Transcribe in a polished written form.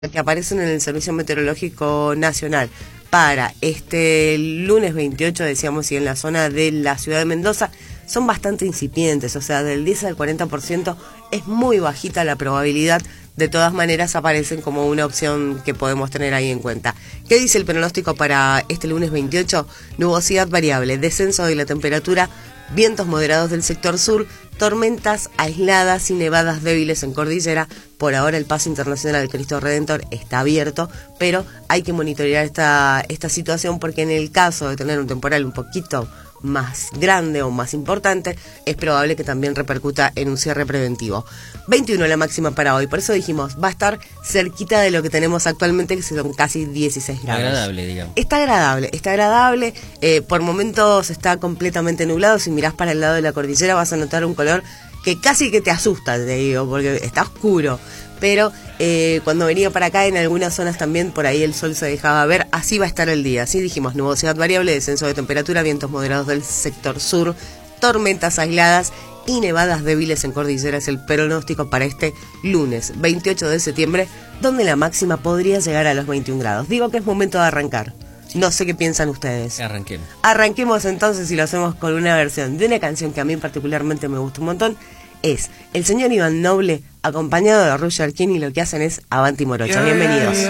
que aparecen en el Servicio Meteorológico Nacional para este lunes 28, decíamos, y en la zona de la ciudad de Mendoza, son bastante incipientes, o sea, del 10 al 40% es muy bajita la probabilidad. De todas maneras aparecen como una opción que podemos tener ahí en cuenta. ¿Qué dice el pronóstico para este lunes 28? Nubosidad variable, descenso de la temperatura, vientos moderados del sector sur, tormentas aisladas y nevadas débiles en cordillera. Por ahora el paso internacional del Cristo Redentor está abierto, pero hay que monitorear esta situación porque en el caso de tener un temporal un poquito más grande o más importante, es probable que también repercuta en un cierre preventivo. 21 la máxima para hoy, por eso dijimos, va a estar cerquita de lo que tenemos actualmente, que son casi 16 grados. Agradable, digamos. Está agradable, por momentos está completamente nublado, si mirás para el lado de la cordillera vas a notar un color que casi que te asusta, te digo, porque está oscuro. Pero cuando venía para acá, en algunas zonas también por ahí el sol se dejaba ver. Así va a estar el día. Así dijimos, nubosidad variable, descenso de temperatura, vientos moderados del sector sur, tormentas aisladas y nevadas débiles en cordillera. Es el pronóstico para este lunes 28 de septiembre, donde la máxima podría llegar a los 21 grados. Digo que es momento de arrancar. No sé qué piensan ustedes. Arranquemos. Arranquemos entonces, y lo hacemos con una versión de una canción que a mí particularmente me gusta un montón. Es el señor Iván Noble acompañado de Roger King, y lo que hacen es Avanti Morocha. Bienvenidos.